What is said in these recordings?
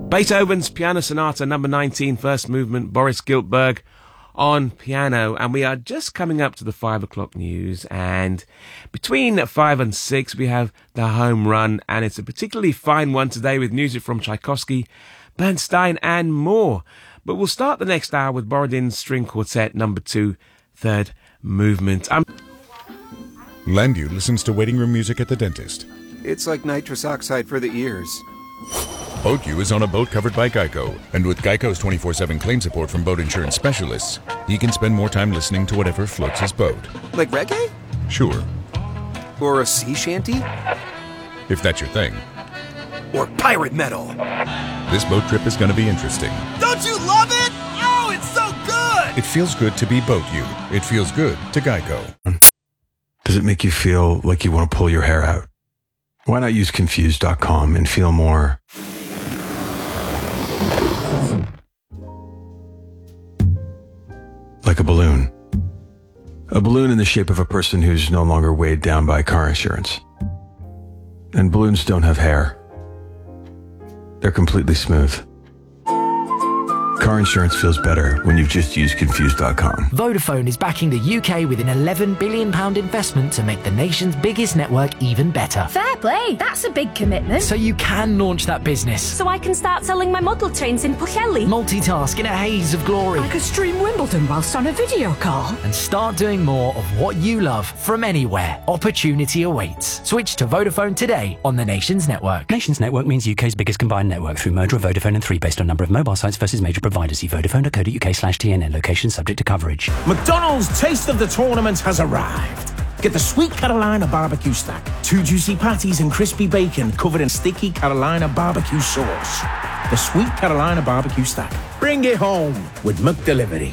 Beethoven's Piano Sonata number 19, first movement, Boris Giltberg on piano. And we are just coming up to the 5 o'clock news, and between 5 and 6 we have the home run, and it's a particularly fine one today with music from Tchaikovsky, Bernstein and more. But we'll start the next hour with Borodin's String Quartet number 2, third movement. Landu listens to waiting room music at the dentist. It's like nitrous oxide for the ears. BoatU is on a boat covered by Geico, and with Geico's 24/7 claim support from boat insurance specialists, he can spend more time listening to whatever floats his boat. Like reggae? Sure. Or a sea shanty? If that's your thing. Or pirate metal? This boat trip is going to be interesting. Don't you love it? Oh, it's so good! It feels good to be BoatU. It feels good to Geico. Does it make you feel like you want to pull your hair out? Why not use Confused.com and feel more like a balloon. A balloon in the shape of a person who's no longer weighed down by car insurance. And balloons don't have hair. They're completely smooth. Car insurance feels better when you've just used Confused.com. Vodafone is backing the UK with an £11 billion investment to make the nation's biggest network even better. Fair play, that's a big commitment. So you can launch that business. So I can start selling my model trains in Pwllheli. Multitask in a haze of glory. I could stream Wimbledon whilst on a video call. And start doing more of what you love from anywhere. Opportunity awaits. Switch to Vodafone today on the Nations Network. Nations Network means UK's biggest combined network through merger of Vodafone and 3 based on number of mobile sites versus major providers. See vodafone.co.uk/TNN. Location subject to coverage. McDonald's Taste of the Tournament has arrived. Get the Sweet Carolina barbecue stack. 2 juicy patties and crispy bacon covered in sticky Carolina barbecue sauce. The Sweet Carolina barbecue stack. Bring it home with McDelivery.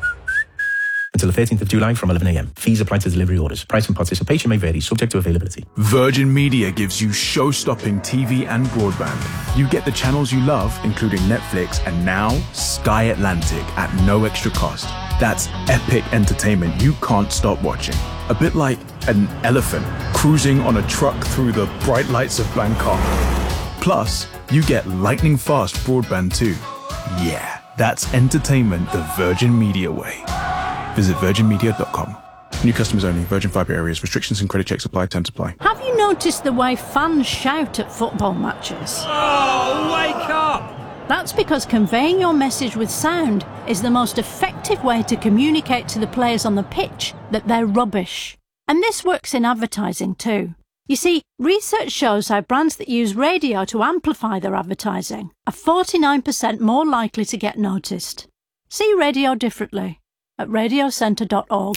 Until the 13th of July from 11 a.m. Fees apply to delivery orders. Price and participation may vary, subject to availability. Virgin Media gives you show-stopping TV and broadband. You get the channels you love, including Netflix and now Sky Atlantic at no extra cost. That's epic entertainment you can't stop watching. A bit like an elephant cruising on a truck through the bright lights of Bangkok. Plus, you get lightning-fast broadband too. Yeah, that's entertainment the Virgin Media way. Visit virginmedia.com. New customers only. Virgin Fibre areas. Restrictions and credit checks apply. Terms apply. Have you noticed the way fans shout at football matches? Oh, wake up! That's because conveying your message with sound is the most effective way to communicate to the players on the pitch that they're rubbish. And this works in advertising too. You see, research shows how brands that use radio to amplify their advertising are 49% more likely to get noticed. See radio differently at radiocentre.org.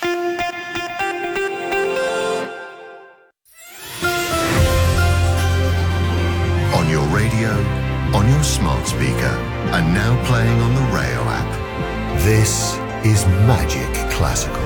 On your radio, on your smart speaker, and now playing on the Rayo app. This is Magic Classical.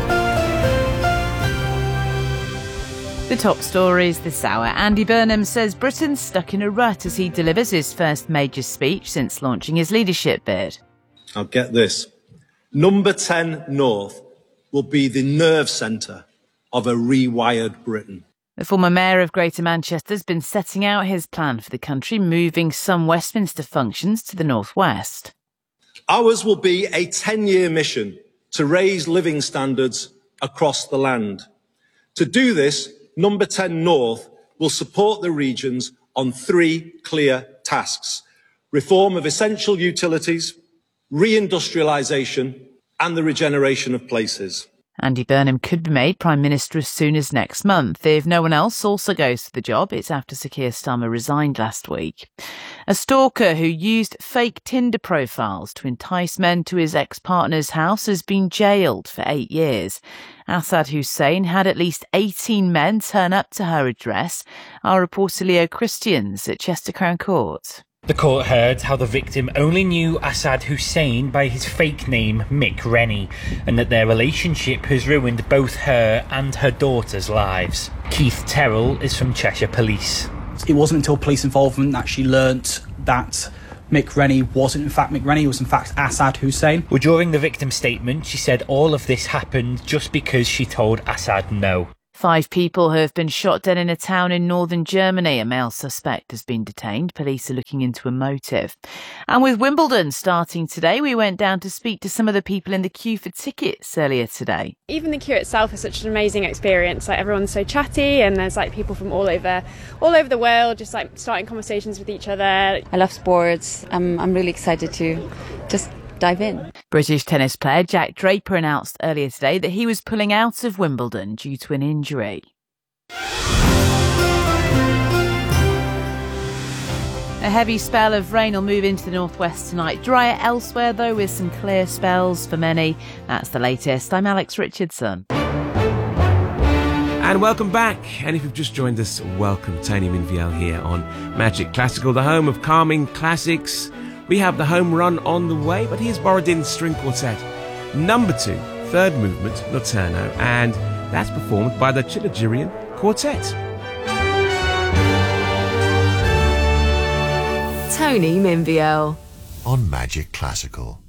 The top stories this hour. Andy Burnham says Britain's stuck in a rut as he delivers his first major speech since launching his leadership bid. Now get this. Number 10 North will be the nerve centre of a rewired Britain. The former mayor of Greater Manchester has been setting out his plan for the country, moving some Westminster functions to the northwest. Ours will be a 10-year mission to raise living standards across the land. To do this, Number 10 North will support the regions on 3 clear tasks: reform of essential utilities, reindustrialisation and the regeneration of places. Andy Burnham could be made Prime Minister as soon as next month. If no one else also goes for the job, it's after Sir Keir Starmer resigned last week. A stalker who used fake Tinder profiles to entice men to his ex-partner's house has been jailed for 8 years. Assad Hussein had at least 18 men turn up to her address. Our reporter Leo Christians at Chester Crown Court. The court heard how the victim only knew Assad Hussein by his fake name Mick Rennie, and that their relationship has ruined both her and her daughter's lives. Keith Terrell is from Cheshire Police. It wasn't until police involvement that she learnt that Mick Rennie wasn't in fact Mick Rennie, it was in fact Assad Hussein. Well, during the victim's statement, she said all of this happened just because she told Assad no. 5 people have been shot dead in a town in northern Germany. A male suspect has been detained. Police are looking into a motive. And with Wimbledon starting today, we went down to speak to some of the people in the queue for tickets earlier today. Even the queue itself is such an amazing experience. Like, everyone's so chatty, and there's like people from all over the world, just like starting conversations with each other. I love sports. I'm really excited to just dive in. British tennis player Jack Draper announced earlier today that he was pulling out of Wimbledon due to an injury. A heavy spell of rain will move into the northwest tonight. Drier elsewhere, though, with some clear spells for many. That's the latest. I'm Alex Richardson. And welcome back. And if you've just joined us, welcome. Tony Minviel here on Magic Classical, the home of calming classics. We have the home run on the way, but here's Borodin's String Quartet, number 2, third movement, Notturno, and that's performed by the Chilagirian Quartet. Tony Minviel on Magic Classical.